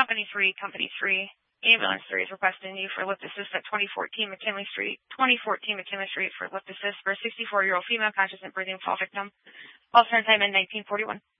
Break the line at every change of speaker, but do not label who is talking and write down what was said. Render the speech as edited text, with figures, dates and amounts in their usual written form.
Company 3, Ambulance 3 is requesting you for lift assist at 2014 McKinley Street for lift assist for a 64-year-old female conscious and breathing fall victim. Call center time in 1941.